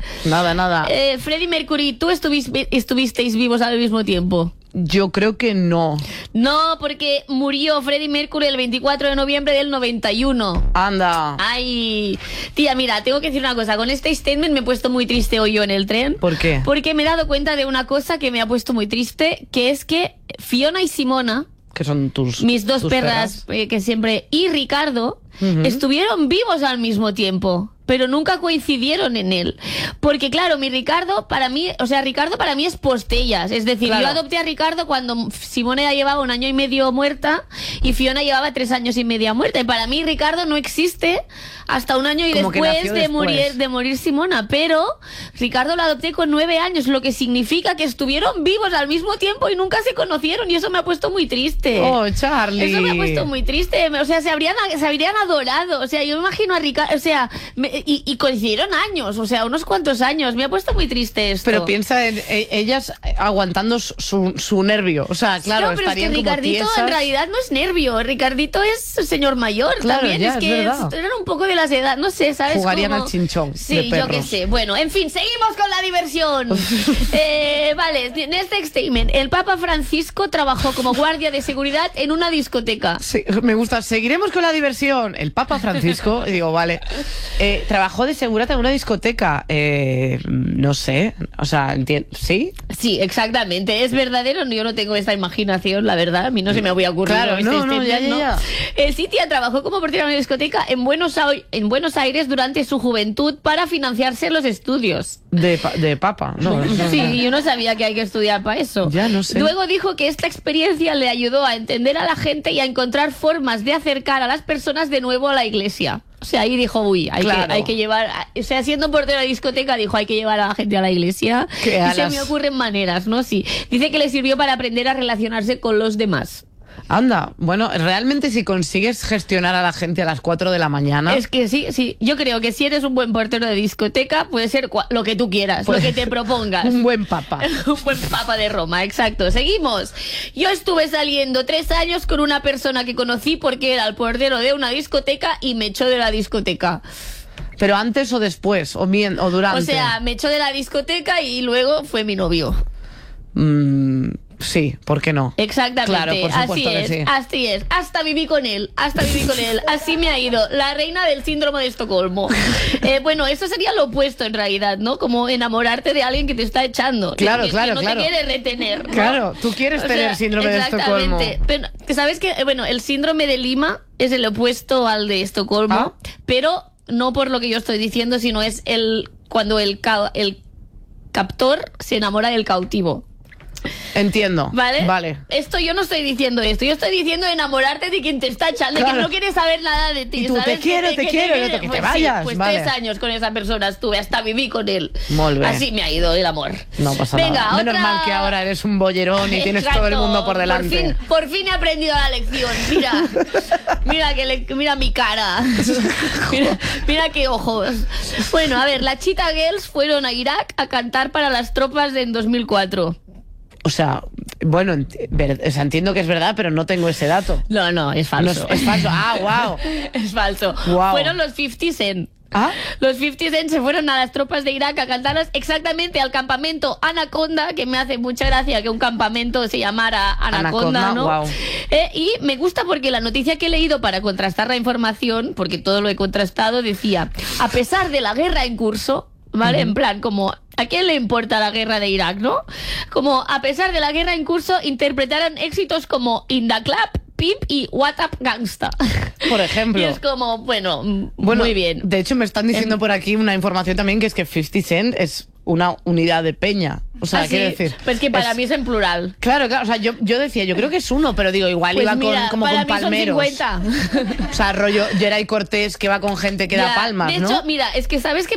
nada.
Freddie Mercury, ¿tú estuvisteis vivos al mismo tiempo?
Yo creo que no.
No, porque murió Freddie Mercury el 24 de noviembre del 91.
Anda.
Ay, tía, mira, tengo que decir una cosa. Con este statement me he puesto muy triste hoy yo en el tren.
¿Por qué?
Porque me he dado cuenta de una cosa que me ha puesto muy triste, que es que Fiona y Simona,
que son
mis dos perras. Que siempre, y Ricardo, estuvieron vivos al mismo tiempo, pero nunca coincidieron en él. Porque claro, Ricardo para mí es postellas. Es decir, yo adopté a Ricardo cuando Simona ya llevaba 1 año y medio muerta y Fiona llevaba 3 años y medio muerta. Y para mí Ricardo no existe hasta 1 año y después de morir Simona. Pero Ricardo lo adopté con 9 años, lo que significa que estuvieron vivos al mismo tiempo y nunca se conocieron. Y eso me ha puesto muy triste.
Oh, Charlie.
Eso me ha puesto muy triste. O sea, se habrían adorado. O sea, yo me imagino a Ricardo, o sea, y coincidieron años, o sea, unos cuantos años. Me ha puesto muy triste esto.
Pero piensa en ellas aguantando su nervio. O sea, claro,
no, pero
estarían
es que Ricardito
como tiesas.
en realidad no es nervio. Ricardito es señor mayor.
Claro,
también
ya,
es que eran un poco de las edades, no sé, ¿sabes?
Jugarían
como...
al chinchón.
Sí, yo qué sé. Bueno, en fin, seguimos con la diversión. Vale, en este statement, el Papa Francisco trabajó como guardia de seguridad en una discoteca.
Sí, me gusta. Seguiremos con la diversión. El Papa Francisco, digo, vale. Trabajó de seguridad en una discoteca. No sé. O sea, ¿sí?
Sí, exactamente. Es verdadero. Yo no tengo esta imaginación, la verdad. A mí no se me había ocurrido.
Claro, ya.
Sí, tía, trabajó como portera en una discoteca en Buenos Aires durante su juventud para financiarse los estudios.
De Papa, ¿no?
Sí, yo no sabía que hay que estudiar para eso.
Ya, no sé.
Luego dijo que esta experiencia le ayudó a entender a la gente y a encontrar formas de acercar a las personas de nuevo a la iglesia. O sea, ahí dijo, hay que llevar... O sea, siendo portero de discoteca, dijo, hay que llevar a la gente a la iglesia. Y se me ocurren maneras, ¿no? Sí. Dice que le sirvió para aprender a relacionarse con los demás.
Anda, bueno, realmente si consigues gestionar a la gente a las 4 de la mañana...
Es que sí. Yo creo que si eres un buen portero de discoteca, puede ser lo que tú quieras, lo que te propongas.
Un buen papa.
Un buen papa de Roma, exacto. Seguimos. Yo estuve saliendo 3 años con una persona que conocí porque era el portero de una discoteca y me echó de la discoteca.
¿Pero antes o después? ¿O durante?
O sea, me echó de la discoteca y luego fue mi novio.
Sí, ¿por qué no?
Exactamente,
claro, por supuesto
así es. Hasta viví con él. Así me ha ido. La reina del síndrome de Estocolmo. Bueno, eso sería lo opuesto en realidad, ¿no? Como enamorarte de alguien que te está echando.
Claro,
que no te quiere retener, ¿no?
Claro, tú quieres tener síndrome de Estocolmo.
Pero, ¿sabes qué? Bueno, el síndrome de Lima es el opuesto al de Estocolmo, pero no por lo que yo estoy diciendo, sino es cuando el captor se enamora del cautivo.
Entiendo.
¿Vale? Yo no estoy diciendo esto. Yo estoy diciendo enamorarte de quien te está echando, de que no quiere saber nada de ti.
Y tú,
¿sabes?
te quiero, que te vayas.
Sí, pues
vale.
3 años con esa persona estuve, hasta viví con él.
Molt bé.
Así me ha ido el amor.
No pasa
Venga,
nada. Menos mal que ahora eres un bollerón y tienes todo el mundo por delante.
Por fin he aprendido la lección. Mira mi cara. Mira qué ojos. Bueno, a ver, las Cheetah Girls fueron a Irak a cantar para las tropas en 2004.
O sea, Bueno, entiendo que es verdad, pero no tengo ese dato.
No, es falso.
No, es falso. Wow.
Es falso.
Wow.
Fueron los 50 Cent.
¿Ah?
Los 50 Cent se fueron a las tropas de Irak a cantarlas exactamente al campamento Anaconda, que me hace mucha gracia que un campamento se llamara Anaconda, ¿no?
Wow.
Y me gusta porque la noticia que he leído para contrastar la información, porque todo lo he contrastado, decía, a pesar de la guerra en curso, ¿vale? En plan, como, ¿a quién le importa la guerra de Irak, no? Como, a pesar de la guerra en curso, interpretaron éxitos como In the Club, Pimp y What Up Gangsta.
Por ejemplo.
Y es como, bueno, muy bien.
De hecho, me están diciendo por aquí una información también que es que 50 Cent es una unidad de peña. O sea, quiero decir...
Pues que para mí es en plural.
Claro, o sea, yo decía, yo creo que es uno, pero digo, igual
pues
iba
mira,
como
para
con
mí
palmeros.
Son 50.
O sea, rollo Geray Cortés que va con gente que da palmas,
de
¿no?
hecho, mira, es que ¿sabes qué